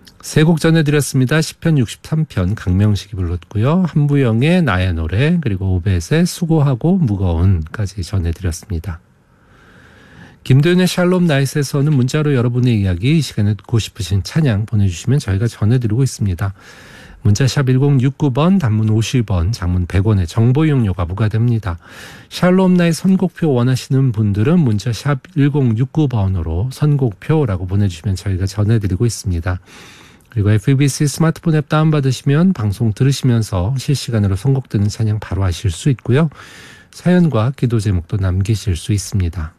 세 곡 전해드렸습니다. 시편 63편 강명식이 불렀고요. 한부영의 나의 노래, 그리고 오벳의 수고하고 무거운까지 전해드렸습니다. 김도윤의 샬롬 나잇에서는 문자로 여러분의 이야기, 이 시간에 듣고 싶으신 찬양 보내주시면 저희가 전해드리고 있습니다. 문자샵 1069번, 단문 50원, 장문 100원의 정보 이용료가 부과됩니다. 샬롬 나잇 선곡표 원하시는 분들은 문자샵 1069번으로 선곡표라고 보내주시면 저희가 전해드리고 있습니다. 그리고 FBC 스마트폰 앱 다운받으시면 방송 들으시면서 실시간으로 선곡되는 찬양 바로 하실 수 있고요. 사연과 기도 제목도 남기실 수 있습니다.